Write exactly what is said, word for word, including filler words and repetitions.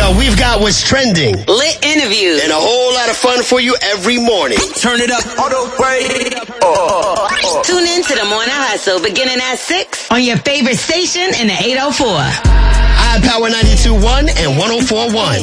Now we've got what's trending, lit interviews, and a whole lot of fun for you every morning. Turn it up all the way. Oh, oh. Tune in to the Morning Hustle beginning at six on your favorite station in the eight oh four. iPower ninety-two point one and one oh four point one.